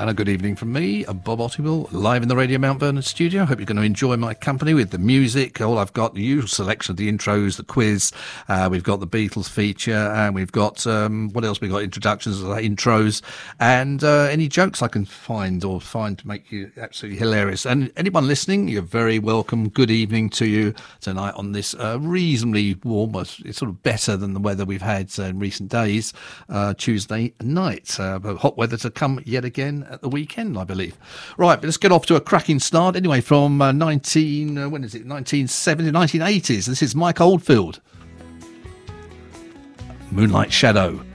And a good evening from me, Bob Ottiwell, live in the Radio Mount Vernon studio. I hope you're going to enjoy my company with the music. All I've got, the usual selection of the intros, the quiz. We've got the Beatles feature, and we've got, what else? We've got introductions, intros, and any jokes I can find to make you absolutely hilarious. And anyone listening, you're very welcome. Good evening to you tonight on this reasonably warm, it's sort of better than the weather we've had in recent days, Tuesday night. But hot weather to come yet again at the weekend, I believe. Right, but let's get off to a cracking start. Anyway, from 1980s. This is Mike Oldfield. Moonlight Shadow.